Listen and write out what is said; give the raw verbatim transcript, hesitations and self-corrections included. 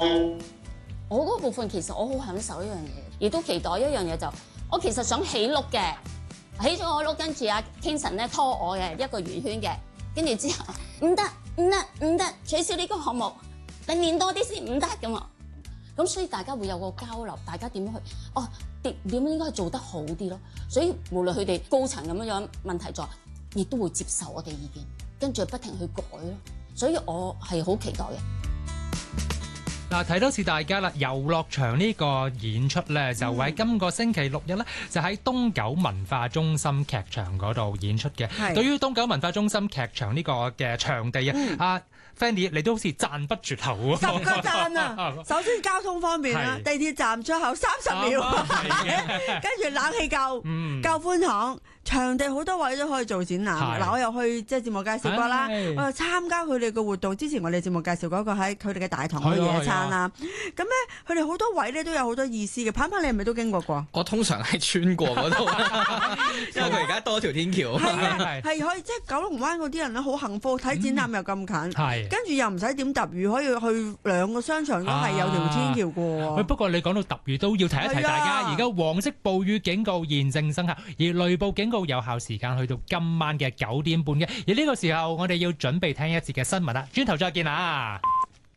我嗰部分其實我好享受一樣嘢，亦都期待一樣嘢就，我其實想起碌嘅，起咗個碌，跟住阿 Kingston 咧拖我嘅一個圓圈嘅，跟住之後唔得唔得唔得，取消呢個項目，你練多啲先唔得咁啊！咁所以大家會有個交流，大家點樣去哦點點應該做得好啲咯。所以無論佢哋高層咁樣樣問題在，亦都會接受我哋意見，跟住不停去改咯。所以我係好期待嘅。 嗱，睇多次大家啦，遊樂場呢個演出咧，就喺今個星期六日咧，就喺東九文化中心劇場嗰度演出嘅。 係對於東九文化中心劇場呢個嘅場地啊，阿 Fanny 你都好似讚不絕口喎。 十個讚啊！首先交通方便啦，地鐵站出口三十秒，跟住冷氣夠，夠寬敞。場地好多位都可以做展覽，嗱我又去即係節目介紹過啦，我又參加佢哋嘅活動。之前我哋節目介紹嗰個喺佢哋嘅大堂嘅野餐啦，咁咧佢哋好多位咧都有好多意思嘅。鵬鵬你係咪都經過過？ 我通常係穿過嗰度，因為佢而家多條天橋。 係啊，係可以即係九龍灣嗰啲人咧好幸福，睇展覽又咁近，跟住又唔使點揼魚，可以去兩個商場都係有條天橋過。 喂，不過你講到揼魚都要提一提大家，而家黃色暴雨警告現正生效，而雷暴警告有效時間去到今晚嘅九點半嘅，而呢個時候我哋要準備聽一節嘅新聞啦，轉頭再見啦。